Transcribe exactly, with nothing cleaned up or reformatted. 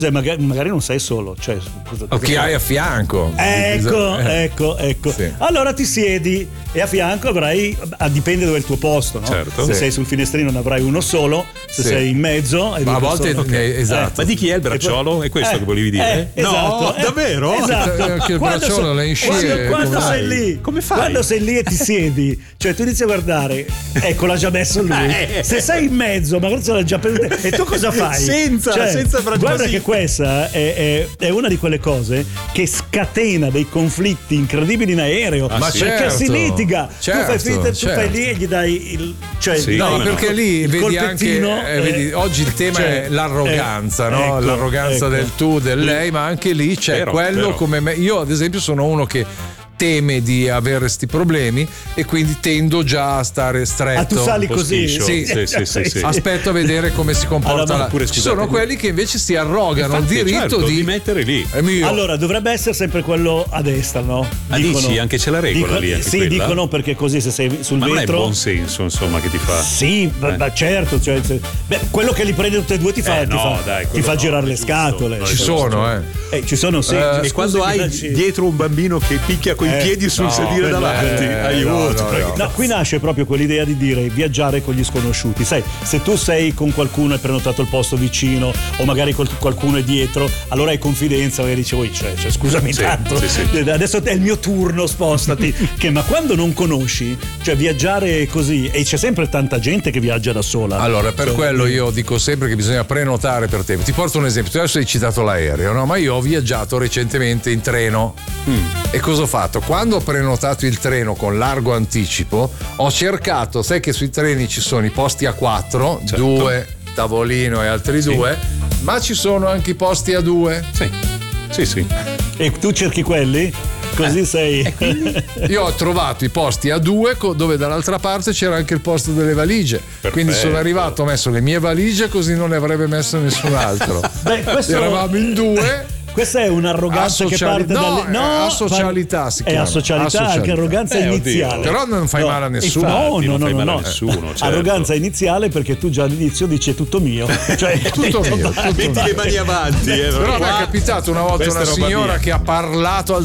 Magari, magari non sei solo, cioè, o chi hai a fianco. Ecco, ecco, ecco. Sì. Allora ti siedi e a fianco avrai, ah, dipende dove è il tuo posto, no? Certo. Se sì. sei sul finestrino ne avrai uno solo, se sì. sei in mezzo ma a volte okay. esatto. Eh, ma di chi è il bracciolo? Poi, è questo eh, che volevi dire? Eh, esatto, no, eh, davvero? Esatto. Che il bracciolo l'hai in scia. Quando, quando come sei lì, come fai? Quando sei lì e ti siedi, cioè tu inizi a guardare, ecco l'ha già messo lui. Eh. Se sei in mezzo, magari se l'ha già preso e tu cosa fai? Senza, cioè, senza bracciolo. Guarda che questa è È, è una di quelle cose che scatena dei conflitti incredibili in aereo, ah, perché certo, si litiga. Certo, tu fai finta, tu certo. fai lì e gli dai il, cioè, sì, no, dai, perché lì vedi anche eh, vedi, eh, oggi il tema cioè, è l'arroganza, eh, no? ecco, l'arroganza ecco. del tu, del lei, ma anche lì c'è vero, quello vero. come me. Io ad esempio sono uno che teme di avere sti problemi e quindi tendo già a stare stretto. Ah, tu sali così? Sì. Sì, sì, sì, sì. Aspetto a vedere come si comporta. Allora, pure, Ci sono quelli che invece si arrogano Infatti, il diritto certo, di... di mettere lì. È mio. Allora dovrebbe essere sempre quello a destra, no? Ah, dici, anche c'è la regola dico, lì, anche sì, quella? dicono perché così se sei sul ma vetro. non è buon senso, insomma, che ti fa. Sì, eh. ma certo, cioè, se, beh, quello che li prende tutte e due ti fa, Eh, ti no, fa, dai, ti fa no, girare è le giusto, scatole. no, Ci sono, eh. Eh, ci sono, sì. Eh, E quando hai dietro un bambino che picchia coi Eh, piedi sul no, sedile quello davanti, è- aiuto. no, no, no. No, qui nasce proprio quell'idea di dire viaggiare con gli sconosciuti. Sai, se tu sei con qualcuno e hai prenotato il posto vicino o magari col- qualcuno è dietro, allora hai confidenza e dici, "Oi, cioè, cioè, scusami Sì, tanto, sì, sì. adesso è il mio turno, spostati." che, ma quando non conosci, cioè viaggiare così, e c'è sempre tanta gente che viaggia da sola. Allora, per Cioè, quello io dico sempre che bisogna prenotare per tempo. Ti porto un esempio, tu adesso hai citato l'aereo, no? Ma io ho viaggiato recentemente in treno. Mm. E cosa ho fatto? Quando ho prenotato il treno con largo anticipo, ho cercato, sai che sui treni ci sono i posti a quattro, certo. due, tavolino e altri sì. due, ma ci sono anche i posti a due. Sì, sì, sì. E tu cerchi quelli? Così Eh. sei. Io ho trovato i posti a due dove dall'altra parte c'era anche il posto delle valigie. Perfetto. Quindi sono arrivato, ho messo le mie valigie così non ne avrebbe messo nessun altro. Beh, questo... Eravamo in due. Questa è un'arroganza che Asociali- parte no, dalle è asocialità si è chiama. asocialità, Asocialità. anche arroganza Eh, oddio. iniziale. Però non fai male a nessuno. No, Infatti, no, non no, fai no, male a no. nessuno, certo. Arroganza iniziale perché tu già all'inizio dici è tutto mio. Cioè, Tutto mio, tutto Metti mio. le mani avanti. Eh, Però mi è capitato una volta Questa una è roba signora mia. che ha parlato al